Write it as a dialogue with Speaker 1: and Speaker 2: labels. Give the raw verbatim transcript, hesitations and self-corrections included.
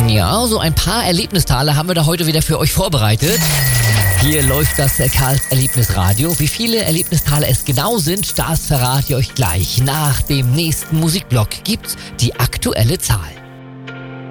Speaker 1: Ja, so ein paar Erlebnistaler haben wir da heute wieder für euch vorbereitet. Hier läuft das Karls Erlebnisradio. Wie viele Erlebnistaler es genau sind, das verrate ich euch gleich. Nach dem nächsten Musikblock gibt's die aktuelle Zahl.